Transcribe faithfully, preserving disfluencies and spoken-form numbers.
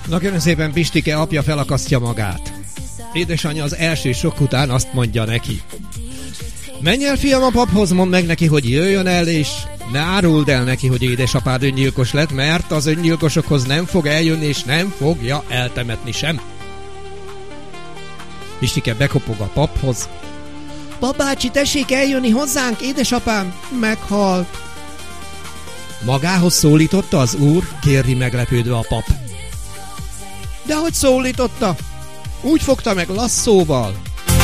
Na kérem szépen, Pistike apja felakasztja magát. Édesanyja az első sok után azt mondja neki: menj el, fiam, a paphoz, mondd meg neki, hogy jöjjön el, és ne áruld el neki, hogy édesapád öngyilkos lett, mert az öngyilkosokhoz nem fog eljönni, és nem fogja eltemetni sem. Pistike bekopog a paphoz. Papbácsi, tessék eljönni hozzánk, édesapám meghalt. Magához szólította az úr? Kérdi meglepődve a pap. De hogy szólította? Úgy fogta meg lasszóval.